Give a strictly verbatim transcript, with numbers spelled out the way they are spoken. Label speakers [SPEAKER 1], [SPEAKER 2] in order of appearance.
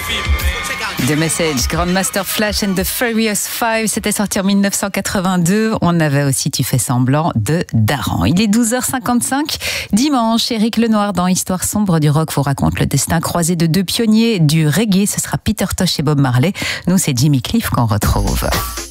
[SPEAKER 1] The Message, Grandmaster Flash and the Furious Five, c'était sorti en mille neuf cent quatre-vingt-deux. On avait aussi Tu fais semblant de Daran. Il est douze heures cinquante-cinq. Dimanche, Éric Lenoir dans Histoire sombre du rock vous raconte le destin croisé de deux pionniers du reggae. Ce sera Peter Tosh et Bob Marley. Nous, c'est Jimmy Cliff qu'on retrouve.